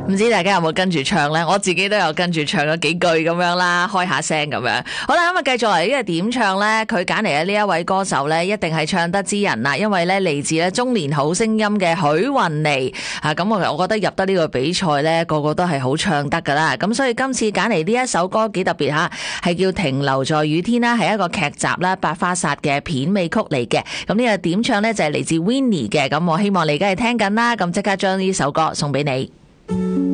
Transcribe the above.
唔知大家有冇跟住唱呢？我自己都有跟住唱咗幾句咁樣啦，開下聲咁樣。好啦，咁啊繼續嚟呢個點唱呢？佢揀嚟嘅呢一位歌手呢，一定係唱得之人啦，因為呢嚟自呢中年好聲音嘅許雲妮啊。咁我覺得入得呢個比賽呢，個個都係好唱得噶啦。咁所以今次揀嚟呢一首歌幾特別吓，係叫《停留在雨天》啦，係一個劇集啦《百花殺》嘅片尾曲嚟嘅。咁呢個點唱呢，就係嚟自 Winnie 嘅。咁我希望你而家係聽緊啦，咁即刻將呢首歌送俾你。